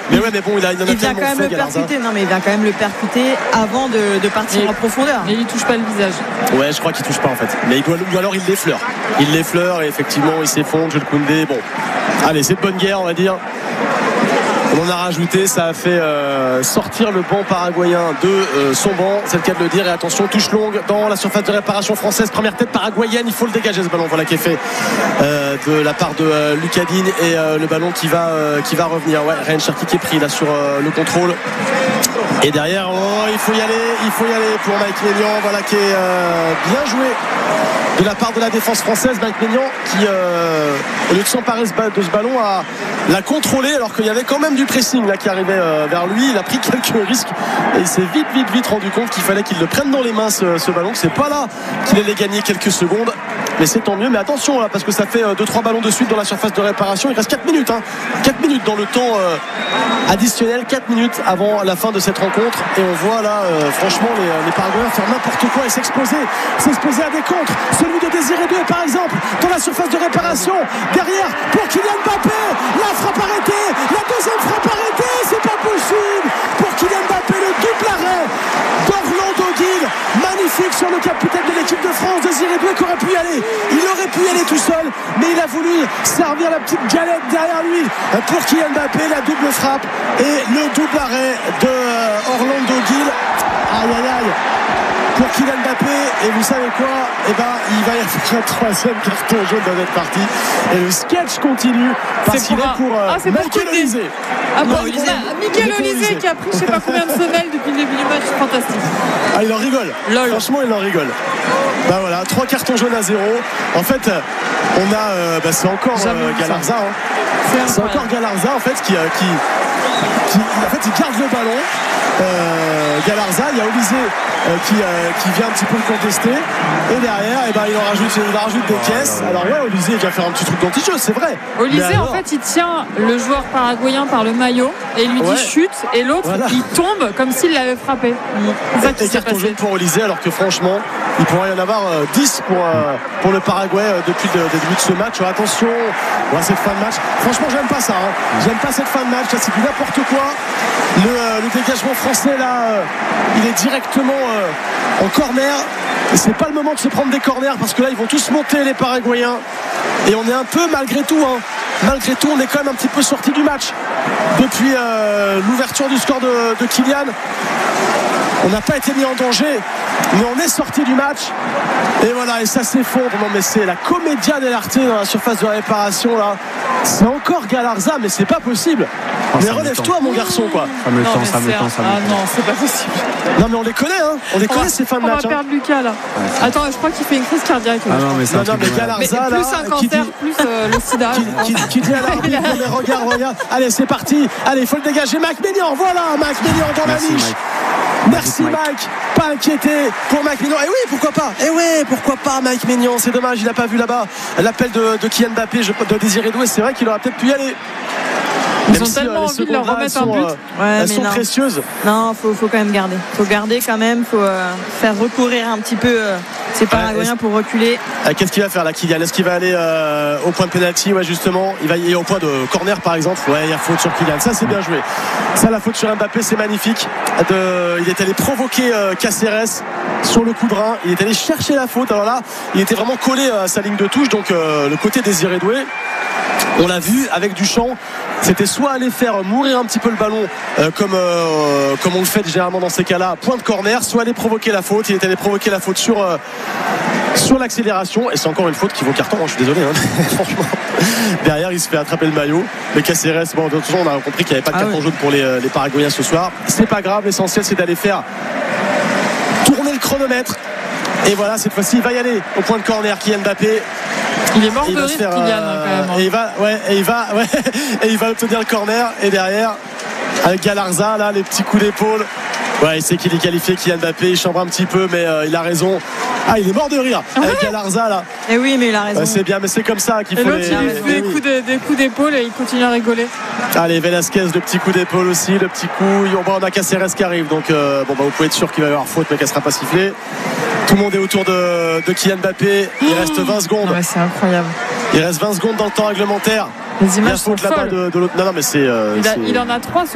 Mais ouais, mais bon, il en a vient tellement quand même fait, le Galarza. percuter. Non, mais il vient quand même le percuter avant de partir en profondeur. Et il touche pas le visage. Ouais, je crois qu'il touche pas en fait. Mais ou alors il l'effleure. Il l'effleure et effectivement il s'effondre. Jules Koundé. Bon, allez, c'est de bonne guerre, on va dire. On en a rajouté, ça a fait sortir le banc paraguayen de son banc, c'est le cas de le dire. Et attention, touche longue dans la surface de réparation française, première tête paraguayenne, il faut le dégager ce ballon, voilà qui est fait de la part de Lucadine et le ballon qui va revenir. Ouais, Ryan Cherki qui est pris là sur le contrôle. Et derrière, il faut y aller pour Mike Maignan, voilà qui est bien joué de la part de la défense française. Mike Maignan qui au lieu de s'emparer de ce ballon l'a contrôlé alors qu'il y avait quand même du pressing là qui arrivait vers lui. Il a pris quelques risques et il s'est vite rendu compte qu'il fallait qu'il le prenne dans les mains ce ballon, que c'est pas là qu'il allait gagner quelques secondes, mais c'est tant mieux. Mais attention là, parce que ça fait 2-3 ballons de suite dans la surface de réparation. Il reste 4 minutes 4 minutes dans le temps additionnel, 4 minutes avant la fin de cette rencontre, et on voit là franchement les Paraguayens faire n'importe quoi et s'exposer à des contres. Celui de Désiré Doué par exemple dans la surface de réparation, derrière pour Kylian Mbappé, la frappe arrêtée, la deuxième frappe arrêtée, c'est pas possible pour Kylian Mbappé, le double arrêt d'Orlando Gil, magnifique sur le capitaine de l'équipe de France. Désiré Doué qui aurait pu y aller, il aurait pu y aller tout seul, mais il a voulu servir la petite galette derrière lui pour Kylian Mbappé, la double frappe et le double arrêt de Orlando Gil. Aïe pour Kylian Mbappé, et vous savez quoi, il va y avoir un troisième carton jaune dans cette partie et le sketch continue parce qu'il est pour Michael Olise. Michael Olise qui a pris je sais pas combien de semelles depuis le début du match, fantastique. Il en rigole. Franchement il en rigole. Voilà, 3 cartons jaunes à 0. En fait on a c'est encore Galarza c'est encore Galarza en fait qui en fait il garde le ballon. Galarza, il y a Olise qui vient un petit peu le contester, et derrière il rajoute des caisses. Alors Olise il vient faire un petit truc d'anti-jeu, c'est vrai. Olise en fait il tient le joueur paraguayen par le maillot et il lui dit chute, et l'autre il tombe comme s'il l'avait frappé. C'est ça qui s'est passé pour Olise, alors que franchement il pourrait y en avoir 10 pour le Paraguay depuis le début de ce match. Attention, cette fin de match, franchement j'aime pas ça, j'aime pas cette fin de match, c'est du n'importe quoi. Le dégagement français là, il est directement en corner, et c'est pas le moment de se prendre des corners parce que là ils vont tous monter les Paraguayens, et on est un peu malgré tout on est quand même un petit peu sorti du match depuis l'ouverture du score de Kylian. On n'a pas été mis en danger, mais on est sorti du match, et voilà, et ça s'effondre. Non mais c'est la commedia dell'arte dans la surface de réparation là. C'est encore Galarza, mais c'est pas possible. Mais relève-toi mon garçon quoi. Ça me tend. Non, c'est pas possible. Non mais on les connaît, ces fins de match. On va perdre Lucas là. Attends, je crois qu'il fait une crise cardiaque. Non mais Galarza là, plus un cancer, plus le sida. Qui dit à l'arbitre, mais regarde. Allez, c'est parti. Allez, il faut le dégager. Mike Maignan, voilà, Mike Maignan dans la niche. Merci Mike, pas inquiété pour Mike Maignan. Et oui, pourquoi pas Mike Maignan. C'est dommage, il n'a pas vu là-bas l'appel de Kylian Mbappé, de Désiré Doué. C'est vrai qu'il aurait peut-être pu y aller. Ils ont tellement envie de leur remettre un but. Elles sont précieuses. Non, faut quand même garder. Faut garder quand même. Faut faire recourir un petit peu ces Paraguayens pour reculer. Qu'est-ce qu'il va faire là, Kylian? Est-ce qu'il va aller au point de pénalty? Ouais, justement. Il va y aller au point de corner par exemple. Ouais, il y a faute sur Kylian. Ça, c'est bien joué. Ça, la faute sur Mbappé, c'est magnifique. Il est allé provoquer Cáceres sur le coup de rein. Il est allé chercher la faute. Alors là, il était vraiment collé à sa ligne de touche. Donc le côté Désiré Doué, on l'a vu avec Duchamp, c'était soit aller faire mourir un petit peu le ballon comme on le fait généralement dans ces cas-là, point de corner, soit aller provoquer la faute. Il est allé provoquer la faute sur l'accélération, et c'est encore une faute qui vaut carton, je suis désolé franchement. Derrière il se fait attraper le maillot, mais Cáceres, de toute façon on a compris qu'il n'y avait pas de carton jaune pour les Paraguayens ce soir. C'est pas grave, l'essentiel c'est d'aller faire tourner le chronomètre. Et voilà, cette fois-ci il va y aller au point de corner. Kylian Mbappé, il est mort de rire Kylian quand même. Et il va obtenir le corner, et derrière avec Galarza là, les petits coups d'épaule. Ouais, il sait qu'il est qualifié, Kylian Mbappé, il chambre un petit peu, mais il a raison. Il est mort de rire avec Galarza là. Et oui, mais il a raison. C'est bien, mais c'est comme ça qu'il faut. Et l'autre il fait des coups d'épaule et il continue à rigoler. Allez, Velasquez, le petit coup d'épaule aussi, le petit coup. On a Cáceres qui arrive, donc vous pouvez être sûr qu'il va y avoir faute, mais qu'elle sera pas sifflée. Tout le monde est autour de Kylian Mbappé. Il reste 20 secondes. Ouais, c'est incroyable. Il reste 20 secondes dans le temps réglementaire. Les images sont folles. Non mais c'est. Il en a 3